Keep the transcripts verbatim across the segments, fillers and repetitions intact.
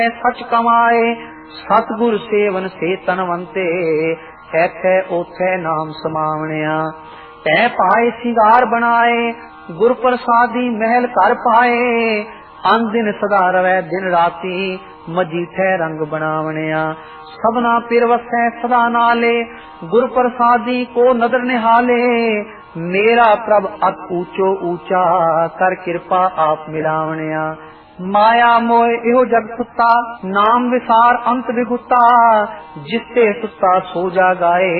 सच कमाए सतगुर सेवन से तनवंते ऐथे ओथे नाम समावणिया। तै पाए सिंगार बनाए गुर प्रसादी महल कर पाए अन दिन सदा रवै दिन राती मजीठे रंग बनावणिया। सबना पिर वसै सदा नाले गुर प्रसादी को नदर निहाले मेरा प्रभ अत ऊंचो ऊंचा कर कृपा आप मिलावणिया। माया मोह इहो जग सुता नाम विसार अंत विगुता जिसते सुता सो जा गाए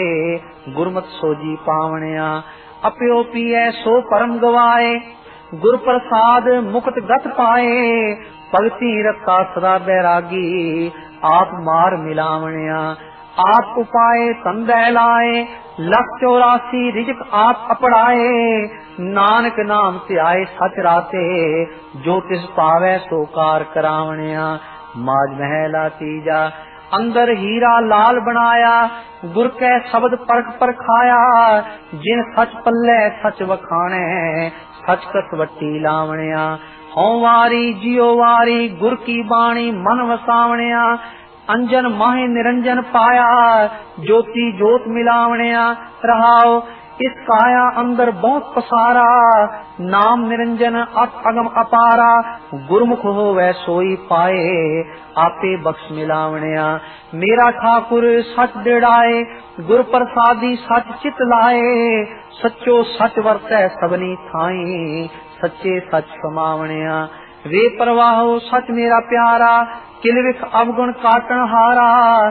गुरमत सोजी पावणिया। अप्यो पिए सो परम गवाए गुर प्रसाद मुक्त गत पाए भगति रखा सदा बैरागी आप मार मिलावणिया। आप उपाय तंदै लाए लख चौरासी रिजक आप अपड़ाए नानक नाम ध्याए सच राते जो तिस पावे सो कार करावणिया। माज महला तीजा अंदर हीरा लाल बनाया गुर कै शब्द परख परखाया जिन सच पल्ले सच वखाणे सच कसवटी लावणिया। हों वारी जियो वारी गुर की बाणी मन वसावणिया। अंजन माहे निरंजन पाया ज्योति जोत मिलावणिया। रहाओ इस काया अंदर बहुत पसारा नाम निरंजन अत अगम अपारा गुरमुख हो वै सोई पाए आपे बख्श मिलावणिया। मेरा ठाकुर सच दिड़ाए गुर प्रसादी सच चित लाए सच्चो सच वरतै सबनी थाई सच्चे सच समावणिया। वे प्रवाहो सच मेरा प्यारा किलविख अवगुण काटन हारा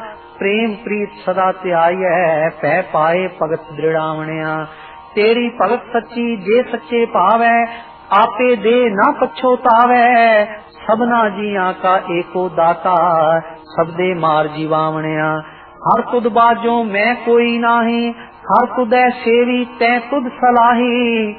प्रेम प्रीत सदा त्याय पै पाए भगत दृढ़ावणिया। तेरी भगत सच्ची जे सच्चे भावै आपे दे ना पछोतावै सबना जिया का एको दाता सबदे मार जीवावणिया। हर तुद बाजो मैं कोई नाही हर तुदै सेवी तै तुद सलाही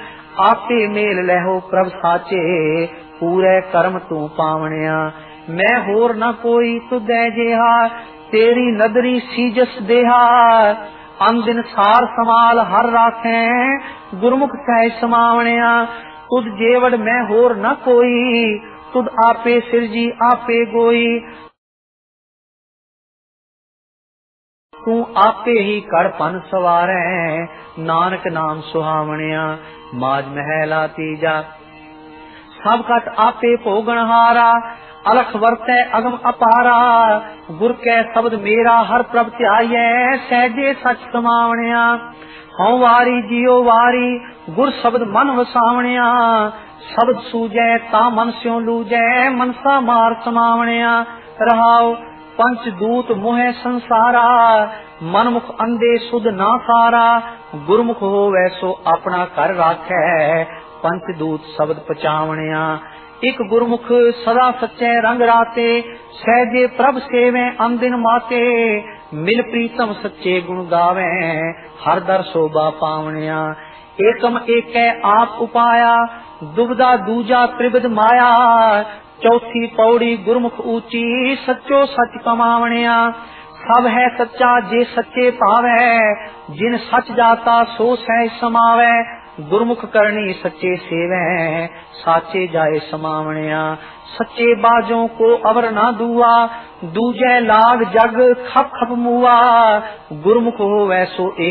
आपे मेल लहो प्रभ साचे पूरे कर्म तू पावणिया। मैं होर न कोई तुदै जेहा तेरी नदरी सीजस देहा अन दिन सार समाल हर राखे गुरमुख कह समावणिया। तुद जेवड़ मैं होर न कोई तुद आपे सिरजी आपे गोई तू आपे ही कर पन सवारै नानक नाम सुहावणिया। माज महला तीजा सब कट आपे भोगन हारा अलख वरतै अगम अपारा गुर कै शब्द मेरा हर प्रभ ध्यायै सहजे सच समावणिया। हों वारी जियो वारी गुर शब्द मन वसावणिया। शब्द सूजै ता मन स्यों लूजै मनसा मार समावणिया। रहाओ पंच दूत मोह संसारा मनमुख अंधे सुध ना सारा गुरमुख होवै सो अपना कर राखै पंच दूत शब्द पचावणिया। एक गुरमुख सदा सच्चे रंग राते सहजे प्रभ सेवे अन दिन माते मिल प्रीतम सच्चे गुण गावे हर दर शोभा पावणिया। एकम एकै आप उपाया दुबदा दूजा त्रिविध माया चौथी पौड़ी गुरमुख ऊंची सच्चो सच कमावणिया। सब है सच्चा जे सच्चे पावे जिन सच जाता सो सह समावे गुरमुख करनी सच्चे सेवे साचे जाए समावणिया। सच्चे बाजों को अवर ना दुआ दूजे लाग जग खप खप मुआ गुरमुख हो वैसो एक